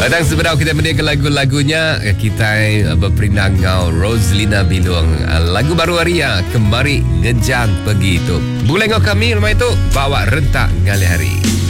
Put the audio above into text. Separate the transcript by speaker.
Speaker 1: Padang Sebedau kita mendengarkan lagu-lagunya. Kita berperinang ngau Roslina Bilung. Lagu baru Aria, Kemari Ngejang Pergi itu. Boleh ngau kami rumah itu bawa rentak ngali hari.